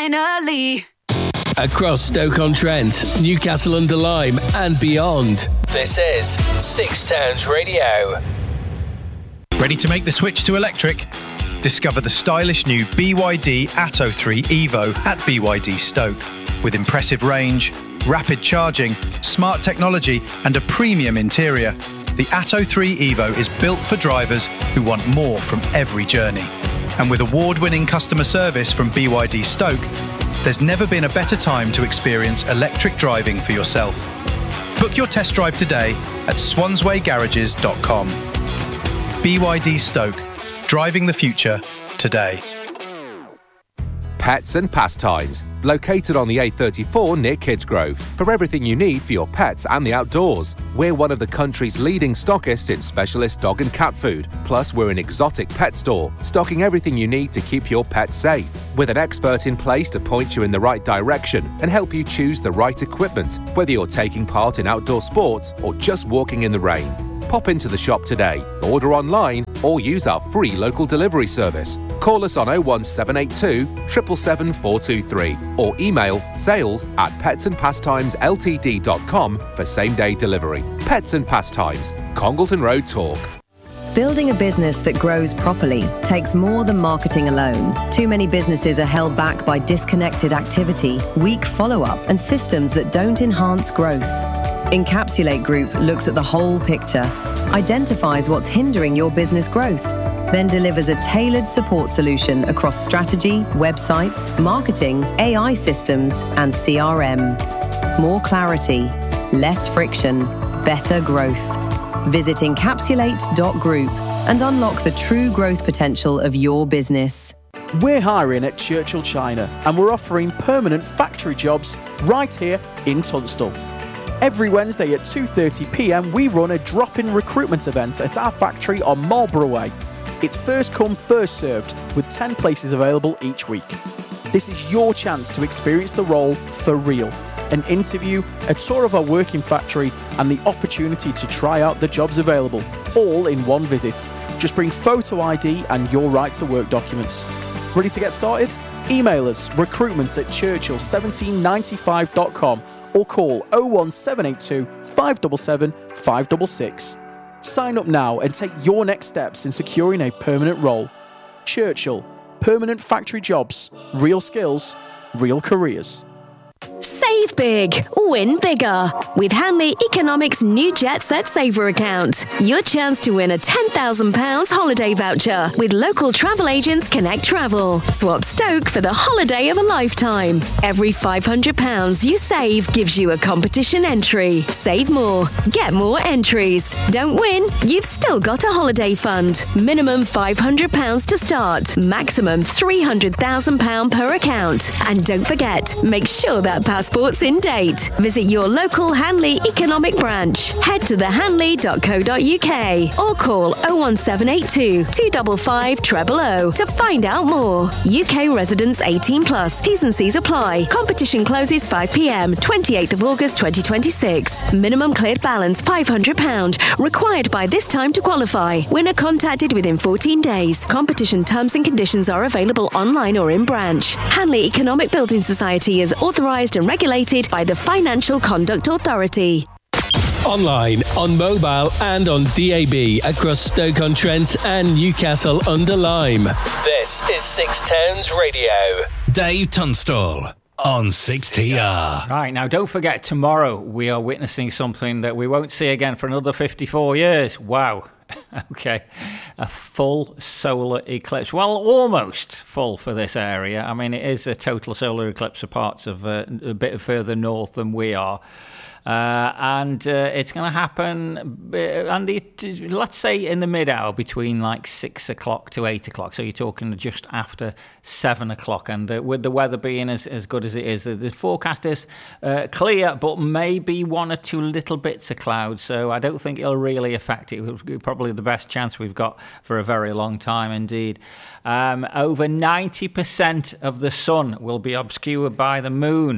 finally. Across Stoke-on-Trent, Newcastle-under-Lyme and beyond. This is Six Towns Radio. Ready to make the switch to electric? Discover the stylish new BYD Atto 3 Evo at BYD Stoke. With impressive range, rapid charging, smart technology and a premium interior, the Atto 3 Evo is built for drivers who want more from every journey. And with award-winning customer service from BYD Stoke, there's never been a better time to experience electric driving for yourself. Book your test drive today at swanswaygarages.com. BYD Stoke. Driving the future today. Pets and Pastimes, located on the A34 near Kidsgrove, for everything you need for your pets and the outdoors. We're one of the country's leading stockists in specialist dog and cat food. Plus, we're an exotic pet store, stocking everything you need to keep your pet safe. With an expert in place to point you in the right direction and help you choose the right equipment, whether you're taking part in outdoor sports or just walking in the rain. Pop into the shop today, order online, or use our free local delivery service. Call us on 01782 777 423 or email sales@petsandpastimesLTD.com for same-day delivery. Pets and Pastimes, Congleton Road Talk. Building a business that grows properly takes more than marketing alone. Too many businesses are held back by disconnected activity, weak follow-up, and systems that don't enhance growth. Encapsulate Group looks at the whole picture, identifies what's hindering your business growth, then delivers a tailored support solution across strategy, websites, marketing, AI systems, and CRM. More clarity, less friction, better growth. Visit encapsulate.group and unlock the true growth potential of your business. We're hiring at Churchill China and we're offering permanent factory jobs right here in Tunstall. Every Wednesday at 2:30pm we run a drop-in recruitment event at our factory on Marlborough Way. It's first come, first served, with 10 places available each week. This is your chance to experience the role for real. An interview, a tour of our working factory, and the opportunity to try out the jobs available, all in one visit. Just bring photo ID and your right to work documents. Ready to get started? Email us recruitments@churchill1795.com or call 01782 577 566. Sign up now and take your next steps in securing a permanent role. Churchill, permanent factory jobs, real skills, real careers. Save big, win bigger. With Hanley Economics' new Jet Set Saver account. Your chance to win a £10,000 holiday voucher with local travel agents Connect Travel. Swap Stoke for the holiday of a lifetime. Every £500 you save gives you a competition entry. Save more, get more entries. Don't win? You've still got a holiday fund. Minimum £500 to start. Maximum £300,000 per account. And don't forget, make sure that passport's in date. Visit your local Hanley Economic branch. Head to thehanley.co.uk or call 01782 255 000 to find out more. UK residents 18 plus. T's and C's apply. Competition closes 5pm, 28th of August 2026. Minimum cleared balance £500. Required by this time to qualify. Winner contacted within 14 days. Competition terms and conditions are available online or in branch. Hanley Economic Building Society is authorised and regulated by the Financial Conduct Authority. Online, on mobile and on DAB across Stoke-on-Trent and Newcastle-under-Lyme. This is Six Towns Radio. Dave Tunstall on 6TR. Right, now don't forget, tomorrow we are witnessing something that we won't see again for another 54 years. Wow. Okay, a full solar eclipse. Well, almost full for this area. I mean, it is a total solar eclipse for parts of a bit further north than we are. And it's going to happen, let's say in the mid-hour between like 6 o'clock to 8 o'clock. So you're talking just after 7 o'clock. And with the weather being as good as it is, the forecast is clear, but maybe one or two little bits of clouds. So I don't think it'll really affect it. It'll be probably the best chance we've got for a very long time indeed. Over 90% of the sun will be obscured by the moon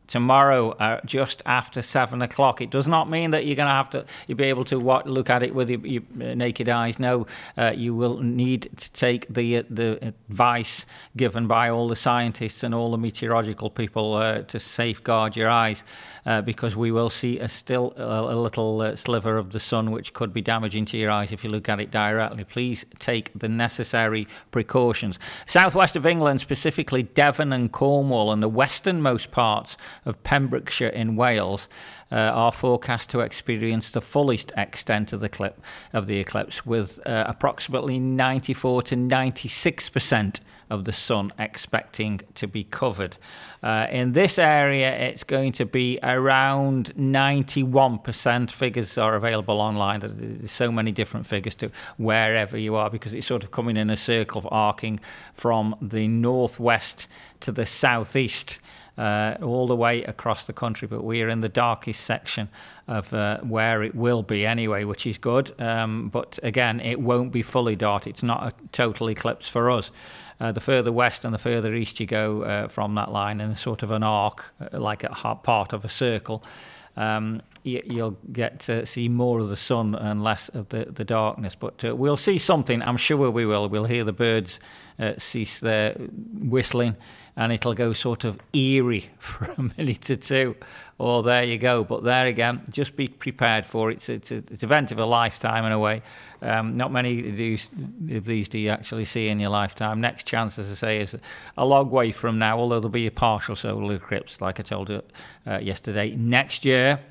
tomorrow just after 7 o'clock. It does not mean that you're going to you'll be able to look at it with your naked eyes. No, you will need to take the advice given by all the scientists and all the meteorological people to safeguard your eyes, because we will see still a little sliver of the sun which could be damaging to your eyes if you look at it directly. Please take the necessary precautions. Southwest of England, specifically Devon and Cornwall and the westernmost parts of Pembrokeshire in Wales, are forecast to experience the fullest extent of the eclipse, with approximately 94 to 96% of the sun expecting to be covered. In this area, it's going to be around 91%. Figures are available online. There's so many different figures to wherever you are, because it's sort of coming in a circle, arcing from the northwest to the southeast, all the way across the country. But we are in the darkest section of where it will be anyway, which is good. But again, it won't be fully dark. It's not a total eclipse for us. The further west and the further east you go from that line, in a sort of an arc, like a part of a circle, you'll get to see more of the sun and less of the darkness. But we'll see something. I'm sure we will. We'll hear the birds cease their whistling, and it'll go sort of eerie for a minute or two. Oh, there you go. But there again, just be prepared for it. It's an event of a lifetime in a way. Not many of these do you actually see in your lifetime. Next chance, as I say, is a long way from now, although there'll be a partial solar eclipse, like I told you yesterday, next year.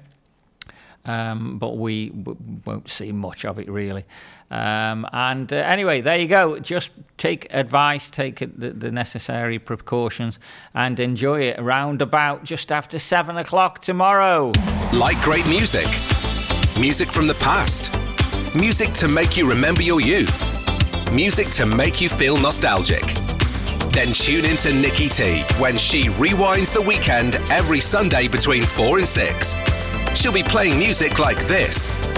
But we won't see much of it, really. Anyway, there you go. Just take advice, take the necessary precautions, and enjoy it around about just after 7 o'clock tomorrow. Like great music? Music from the past? Music to make you remember your youth? Music to make you feel nostalgic? Then tune in to Nikki T when she rewinds the weekend every Sunday between 4 and 6. She'll be playing music like this.